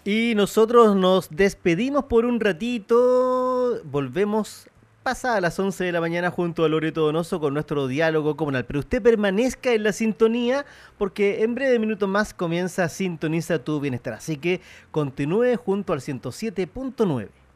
Y nosotros nos despedimos por un ratito. Volvemos pasadas las 11 de la mañana junto a Loreto Donoso con nuestro diálogo comunal. Pero usted permanezca en la sintonía porque en breve minutos más comienza Sintoniza tu Bienestar. Así que continúe junto al 107.9.